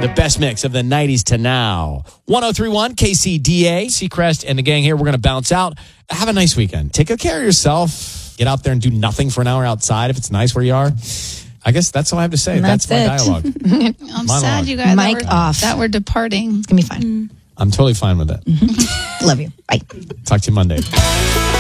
The best mix of the 90s to now. 1031 KCDA, Seacrest, and the gang here. We're going to bounce out. Have a nice weekend. Take good care of yourself. Get out there and do nothing for an hour outside if it's nice where you are. I guess that's all I have to say. That's my dialogue. I'm sad you guys that we're departing. It's going to be fine. I'm totally fine with it. Love you. Bye. Talk to you Monday.